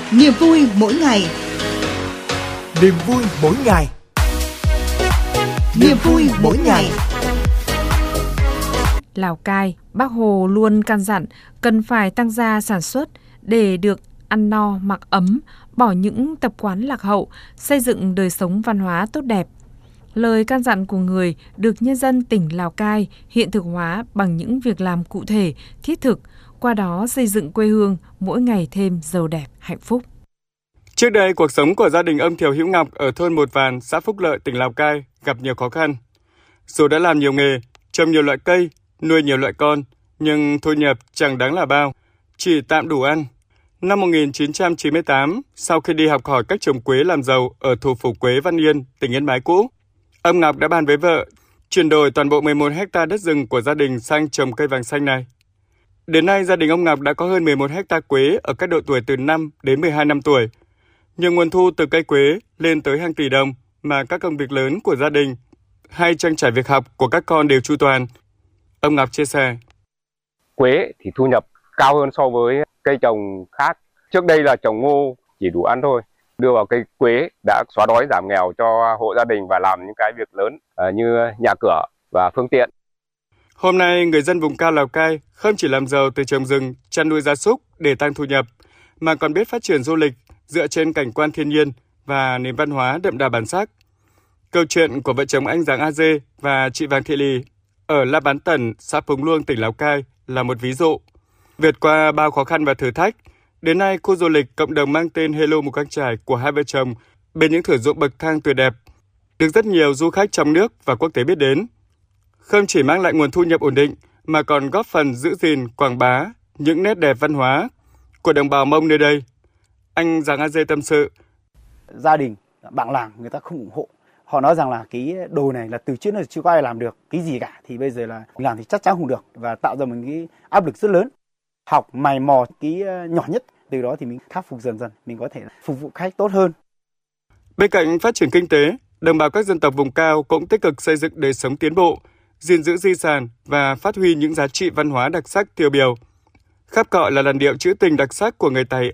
Niềm vui mỗi ngày. Niềm vui mỗi ngày. Niềm vui mỗi ngày. Lào Cai, Bác Hồ luôn căn dặn cần phải tăng gia sản xuất để được ăn no mặc ấm, bỏ những tập quán lạc hậu, xây dựng đời sống văn hóa tốt đẹp. Lời căn dặn của người được nhân dân tỉnh Lào Cai hiện thực hóa bằng những việc làm cụ thể, thiết thực, qua đó xây dựng quê hương mỗi ngày thêm giàu đẹp, hạnh phúc. Trước đây, cuộc sống của gia đình ông Thiều Hữu Ngọc ở thôn Một Vàn, xã Phúc Lợi, tỉnh Lào Cai gặp nhiều khó khăn. Dù đã làm nhiều nghề, trồng nhiều loại cây, nuôi nhiều loại con, nhưng thu nhập chẳng đáng là bao, chỉ tạm đủ ăn. Năm 1998, sau khi đi học hỏi cách trồng quế làm giàu ở thủ phủ Quế Văn Yên, tỉnh Yên Bái cũ, ông Ngọc đã bàn với vợ chuyển đổi toàn bộ 11 hecta đất rừng của gia đình sang trồng cây vàng xanh này. Đến nay, gia đình ông Ngọc đã có hơn 11 hecta quế ở các độ tuổi từ 5 đến 12 năm tuổi. Nhưng nguồn thu từ cây quế lên tới hàng tỷ đồng mà các công việc lớn của gia đình hay trang trải việc học của các con đều chu toàn. Ông Ngọc chia sẻ. Quế thì thu nhập cao hơn so với cây trồng khác. Trước đây là trồng ngô chỉ đủ ăn thôi. Đưa vào cây quế đã xóa đói giảm nghèo cho hộ gia đình và làm những cái việc lớn như nhà cửa và phương tiện. Hôm nay, người dân vùng cao Lào Cai không chỉ làm giàu từ trồng rừng, chăn nuôi gia súc để tăng thu nhập, mà còn biết phát triển du lịch dựa trên cảnh quan thiên nhiên và nền văn hóa đậm đà bản sắc. Câu chuyện của vợ chồng anh Giàng A Dê và chị Vàng Thị Lì ở La Bán Tần, xã Pống Luông, tỉnh Lào Cai là một ví dụ. Vượt qua bao khó khăn và thử thách, đến nay khu du lịch cộng đồng mang tên Hello Mù Căng Chải của hai vợ chồng bên những thửa ruộng bậc thang tuyệt đẹp, được rất nhiều du khách trong nước và quốc tế biết đến. Không chỉ mang lại nguồn thu nhập ổn định mà còn góp phần giữ gìn, quảng bá những nét đẹp văn hóa của đồng bào Mông nơi đây. Anh Giàng A Dê tâm sự. Gia đình, bạn làng người ta không ủng hộ. Họ nói rằng là cái đồ này là từ trước là chưa có ai làm được cái gì cả, thì bây giờ là làm thì chắc chắn không được, và tạo ra một cái áp lực rất lớn. Học mày mò cái nhỏ nhất, từ đó thì mình khắc phục dần dần, mình có thể phục vụ khách tốt hơn. Bên cạnh phát triển kinh tế, đồng bào các dân tộc vùng cao cũng tích cực xây dựng đời sống tiến bộ, gìn giữ di sản và phát huy những giá trị văn hóa đặc sắc tiêu biểu. Khắp Cọi là làn điệu trữ tình đặc sắc của người Tày